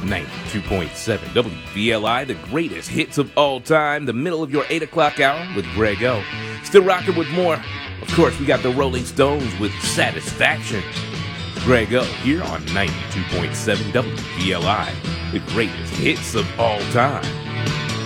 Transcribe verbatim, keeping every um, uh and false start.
ninety-two point seven W V L I, the greatest hits of all time, the middle of your eight o'clock hour with Greg O. Still rocking with more. Of course, we got the Rolling Stones with Satisfaction. Greg O here on ninety-two point seven W V L I, the greatest hits of all time.